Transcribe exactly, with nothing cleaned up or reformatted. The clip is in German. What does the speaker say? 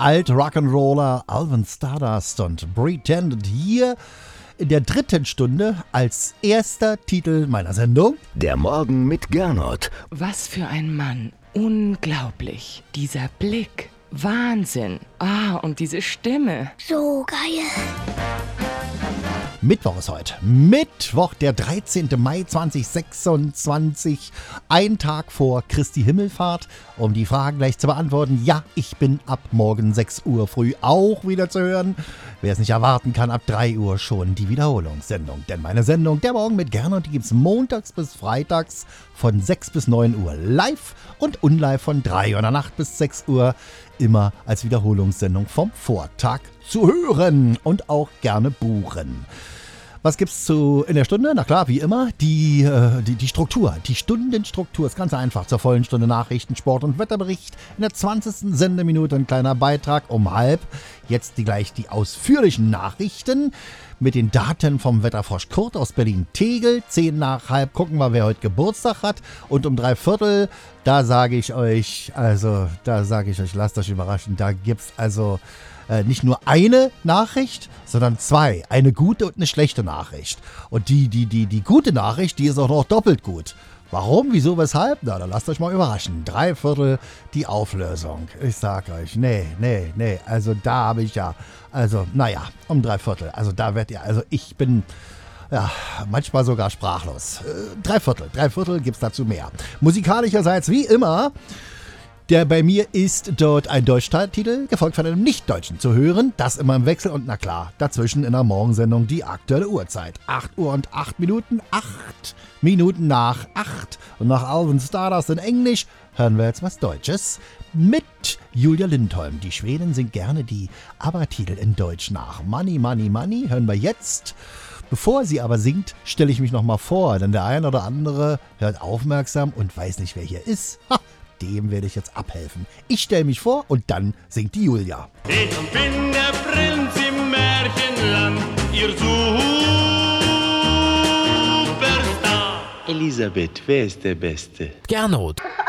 Alt-Rock'n'Roller Alvin Stardust und Pretended hier in der dritten Stunde als erster Titel meiner Sendung. Der Morgen mit Gernot. Was für ein Mann. Unglaublich. Dieser Blick. Wahnsinn. Ah, und diese Stimme. So geil. Mittwoch ist heute. Mittwoch, der dreizehnten Mai zweitausendsechsundzwanzig. Ein Tag vor Christi Himmelfahrt. Um die Fragen gleich zu beantworten. Ja, ich bin ab morgen sechs Uhr früh auch wieder zu hören. Wer es nicht erwarten kann, ab drei Uhr schon die Wiederholungssendung. Denn meine Sendung, der Morgen mit Gernot, die gibt es montags bis freitags von sechs bis neun Uhr live und unlive von drei Uhr in der Nacht bis sechs Uhr. Immer als Wiederholungssendung vom Vortag zu hören und auch gerne buchen. Was gibt's zu in der Stunde? Na klar, wie immer, die, äh, die, die Struktur, die Stundenstruktur ist ganz einfach. Zur vollen Stunde Nachrichten, Sport und Wetterbericht. In der zwanzigsten Sendeminute ein kleiner Beitrag um halb. Jetzt die, gleich die ausführlichen Nachrichten mit den Daten vom Wetterfrosch Kurt aus Berlin-Tegel. Zehn nach halb gucken wir, wer heute Geburtstag hat. Und um drei Viertel, da sage ich euch, also da sage ich euch, lasst euch überraschen, da gibt's also Äh, nicht nur eine Nachricht, sondern zwei. Eine gute und eine schlechte Nachricht. Und die, die, die, die gute Nachricht, die ist auch noch doppelt gut. Warum, wieso, weshalb? Na, dann lasst euch mal überraschen. Drei Viertel die Auflösung. Ich sag euch, nee, nee, nee. Also da habe ich ja, also naja, um drei Viertel. Also da werdet ihr, also ich bin ja, manchmal sogar sprachlos. Äh, drei Viertel, drei Viertel gibt's dazu mehr. Musikalischerseits wie immer. Der bei mir ist dort ein Deutschtitel, gefolgt von einem Nicht-Deutschen zu hören. Das immer im Wechsel und na klar, dazwischen in der Morgensendung die aktuelle Uhrzeit. acht Uhr und acht Minuten, acht Minuten nach acht. Und nach Alvin Stardust in Englisch hören wir jetzt was Deutsches mit Julia Lindholm. Die Schweden singt gerne die ABBA-Titel in Deutsch nach. Money, Money, Money hören wir jetzt. Bevor sie aber singt, stelle ich mich nochmal vor, denn der ein oder andere hört aufmerksam und weiß nicht, wer hier ist. Ha! Dem werde ich jetzt abhelfen. Ich stelle mich vor und dann singt die Julia. Ich bin der Prinz im Märchenland, ihr Superstar. Elisabeth, wer ist der Beste? Gernot.